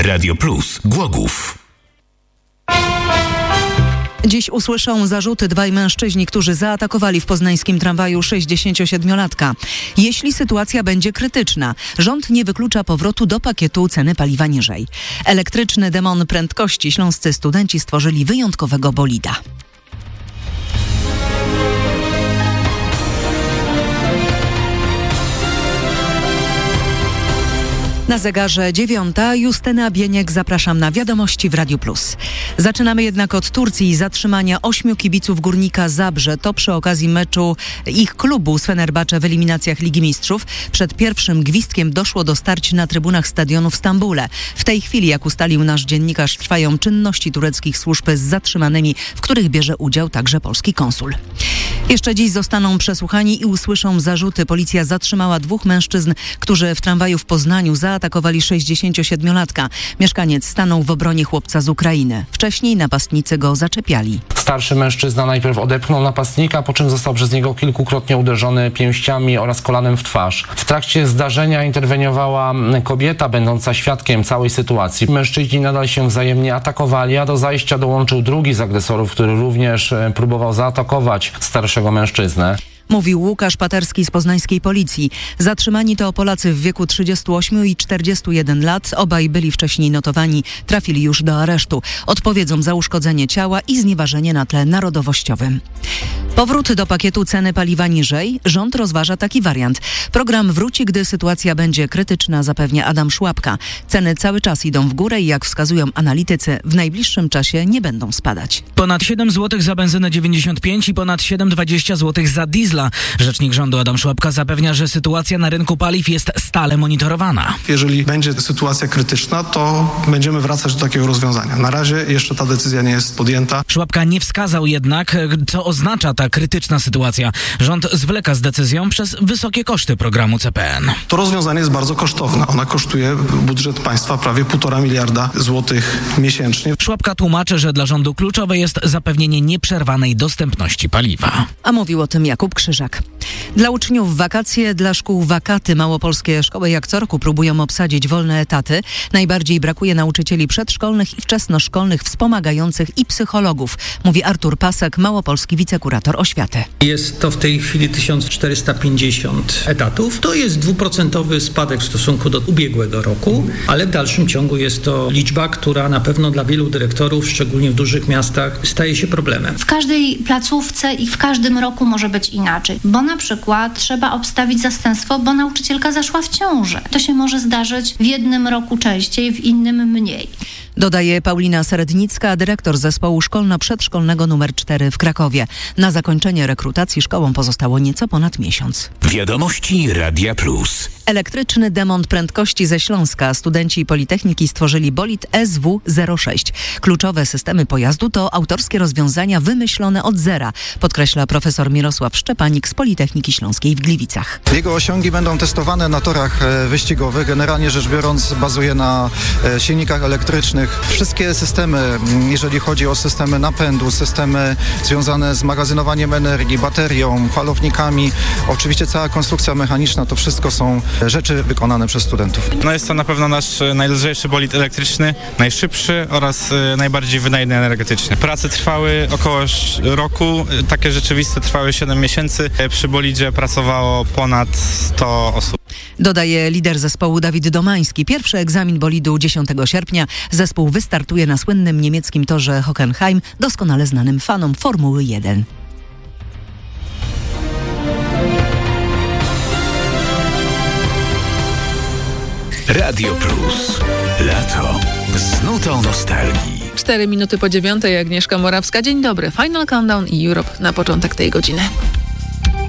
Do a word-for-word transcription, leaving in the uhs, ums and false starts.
Radio Plus Głogów. Dziś usłyszą zarzuty dwaj mężczyźni, którzy zaatakowali w poznańskim tramwaju sześćdziesięciosiedmiolatka. Jeśli sytuacja będzie krytyczna, rząd nie wyklucza powrotu do pakietu ceny paliwa niżej. Elektryczny demon prędkości śląscy studenci stworzyli wyjątkowego bolida. Na zegarze dziewiąta, Justyna Bieniek, zapraszam na wiadomości w Radiu Plus. Zaczynamy jednak od Turcji i zatrzymania ośmiu kibiców Górnika Zabrze. To przy okazji meczu ich klubu z Fenerbahce w eliminacjach Ligi Mistrzów. Przed pierwszym gwizdkiem doszło do starć na trybunach stadionu w Stambule. W tej chwili, jak ustalił nasz dziennikarz, trwają czynności tureckich służb z zatrzymanymi, w których bierze udział także polski konsul. Jeszcze dziś zostaną przesłuchani i usłyszą zarzuty. Policja zatrzymała dwóch mężczyzn, którzy w tramwaju w Poznaniu zaatakowali sześćdziesięciosiedmiolatka. Mieszkaniec stanął w obronie chłopca z Ukrainy. Wcześniej napastnicy go zaczepiali. Starszy mężczyzna najpierw odepchnął napastnika, po czym został przez niego kilkukrotnie uderzony pięściami oraz kolanem w twarz. W trakcie zdarzenia interweniowała kobieta, będąca świadkiem całej sytuacji. Mężczyźni nadal się wzajemnie atakowali, a do zajścia dołączył drugi z agresorów, który również próbował zaatakować starszego mężczyznę. Mówił Łukasz Paterski z poznańskiej policji. Zatrzymani to Polacy w wieku trzydziestu ośmiu i czterdziestu jeden lat. Obaj byli wcześniej notowani, trafili już do aresztu. Odpowiedzą za uszkodzenie ciała i znieważenie na tle narodowościowym. Powrót do pakietu ceny paliwa niżej. Rząd rozważa taki wariant. Program wróci, gdy sytuacja będzie krytyczna, zapewnia Adam Szłapka. Ceny cały czas idą w górę i jak wskazują analitycy, w najbliższym czasie nie będą spadać. Ponad siedem złotych za benzynę dziewięćdziesiąt pięć i ponad siedem dwadzieścia złotych za diesla. Rzecznik rządu Adam Szłapka zapewnia, że sytuacja na rynku paliw jest stale monitorowana. Jeżeli będzie sytuacja krytyczna, to będziemy wracać do takiego rozwiązania. Na razie jeszcze ta decyzja nie jest podjęta. Szłapka nie wskazał jednak, co oznacza ta krytyczna sytuacja. Rząd zwleka z decyzją przez wysokie koszty programu C P N. To rozwiązanie jest bardzo kosztowne. Ona kosztuje budżet państwa prawie półtora miliarda złotych miesięcznie. Szłapka tłumaczy, że dla rządu kluczowe jest zapewnienie nieprzerwanej dostępności paliwa. A mówił o tym Jakub Krzyżak. Dla uczniów wakacje, dla szkół wakaty. Małopolskie szkoły jak co roku próbują obsadzić wolne etaty. Najbardziej brakuje nauczycieli przedszkolnych i wczesnoszkolnych, wspomagających i psychologów, mówi Artur Pasek, małopolski wicekurator oświaty. Jest to w tej chwili tysiąc czterysta pięćdziesiąt etatów. To jest dwuprocentowy spadek w stosunku do ubiegłego roku, ale w dalszym ciągu jest to liczba, która na pewno dla wielu dyrektorów, szczególnie w dużych miastach, staje się problemem. W każdej placówce i w każdym roku może być inaczej, bo na przykład trzeba obstawić zastępstwo, bo nauczycielka zaszła w ciążę. To się może zdarzyć w jednym roku częściej, w innym mniej. Dodaje Paulina Serednicka, dyrektor zespołu szkolno-przedszkolnego numer cztery w Krakowie. Na zakończenie rekrutacji szkołom pozostało nieco ponad miesiąc. Wiadomości Radia Plus. Elektryczny demont prędkości ze Śląska. Studenci Politechniki stworzyli bolid S W zero sześć. Kluczowe systemy pojazdu to autorskie rozwiązania wymyślone od zera, podkreśla profesor Mirosław Szczepanik z Politechniki Śląskiej w Gliwicach. Jego osiągi będą testowane na torach wyścigowych. Generalnie rzecz biorąc bazuje na silnikach elektrycznych. Wszystkie systemy, jeżeli chodzi o systemy napędu, systemy związane z magazynowaniem energii, baterią, falownikami, oczywiście cała konstrukcja mechaniczna, to wszystko są rzeczy wykonane przez studentów. No jest to na pewno nasz najlżejszy bolid elektryczny, najszybszy oraz najbardziej wydajny energetycznie. Prace trwały około roku, takie rzeczywiste trwały siedem miesięcy. Przy bolidzie pracowało ponad sto osób. Dodaje lider zespołu Dawid Domański. Pierwszy egzamin bolidu dziesiątego sierpnia. Zespół wystartuje na słynnym niemieckim torze Hockenheim, doskonale znanym fanom Formuły jeden. Radio Plus. Lato z nutą nostalgii. Cztery minuty po dziewiątej, Agnieszka Morawska. Dzień dobry. Final Countdown i Europe na początek tej godziny.